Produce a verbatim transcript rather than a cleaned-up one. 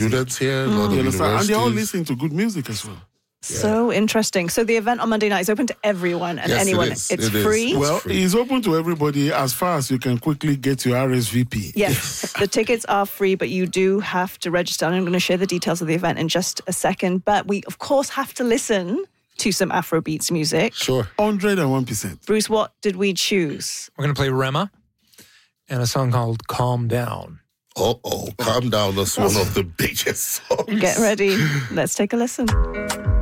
students here, a lot You of understand? And they're all universities. listening to good music as well. So interesting. So the event on Monday night is open to everyone and Yes, it anyone. is. It's It is. free. It's Well, free. it's open to everybody as far as you can quickly get your R S V P. Yes, the tickets are free, but you do have to register. And I'm going to share the details of the event in just a second. But we, of course, have to listen to some Afrobeats music. Sure. one hundred one percent. Bruce, what did we choose? We're going to play Rema and a song called Calm Down. Oh, oh, calm down. That's one of the biggest songs. Get ready. Let's take a listen.